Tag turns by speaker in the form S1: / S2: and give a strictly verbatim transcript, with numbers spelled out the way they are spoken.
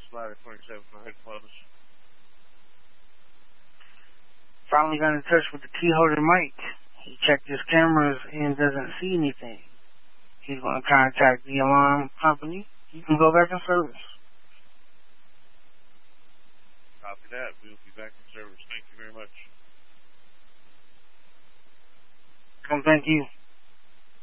S1: ladder twenty-seven from headquarters.
S2: Finally got in touch with the key holder Mike. He checked his cameras and doesn't see anything. He's going to contact the alarm company. You can go back in service.
S1: Copy that. We'll be back in service. Thank you very much.
S2: Well, thank you.